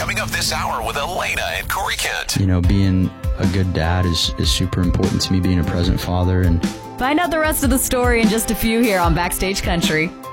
coming up this hour with Elena and Corey Kent. You know, being a good dad is super important to me, being a present father. And find out the rest of the story in just a few here on Backstage Country.